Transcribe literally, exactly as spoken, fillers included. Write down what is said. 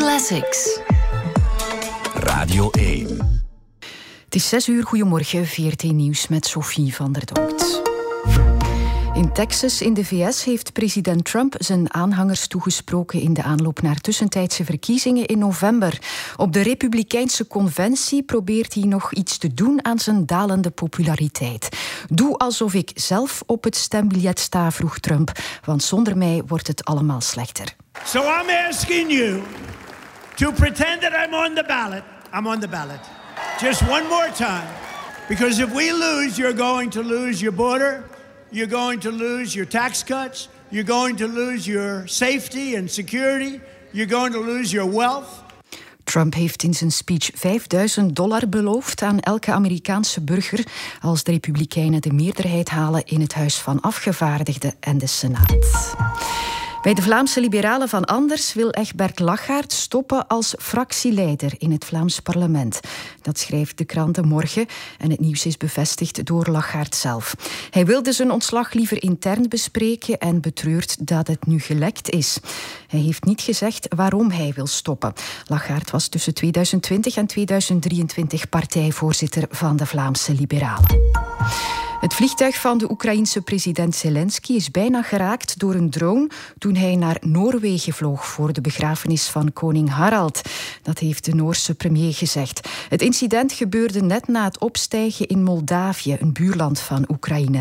Classics. Radio één. Het is zes uur, goedemorgen, V R T Nieuws met Sophie van der Donkt. In Texas in de V S heeft president Trump zijn aanhangers toegesproken in de aanloop naar tussentijdse verkiezingen in november. Op de Republikeinse conventie probeert hij nog iets te doen aan zijn dalende populariteit. Doe alsof ik zelf op het stembiljet sta, vroeg Trump, want zonder mij wordt het allemaal slechter. So I'm asking you to pretend that I'm on the ballot. I'm on the ballot. Just one more time. Because if we lose, you're going to lose your border. You're going to lose your tax cuts. You're going to lose your safety and security. You're going to lose your wealth. Trump heeft in zijn speech vijfduizend dollar beloofd aan elke Amerikaanse burger als de Republikeinen de meerderheid halen in het Huis van Afgevaardigden en de Senaat. Bij de Vlaamse liberalen van Anders wil Egbert Lachaert stoppen als fractieleider in het Vlaams parlement. Dat schrijft de krant De Morgen en het nieuws is bevestigd door Lachaert zelf. Hij wilde zijn ontslag liever intern bespreken en betreurt dat het nu gelekt is. Hij heeft niet gezegd waarom hij wil stoppen. Lachaert was tussen tweeduizend twintig en tweeduizend drieëntwintig partijvoorzitter van de Vlaamse liberalen. Het vliegtuig van de Oekraïense president Zelensky is bijna geraakt door een drone toen hij naar Noorwegen vloog voor de begrafenis van koning Harald. Dat heeft de Noorse premier gezegd. Het incident gebeurde net na het opstijgen in Moldavië, een buurland van Oekraïne.